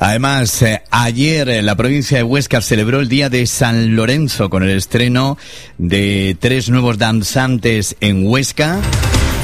Además, ayer la provincia de Huesca celebró el Día de San Lorenzo con el estreno de 3 nuevos danzantes en Huesca.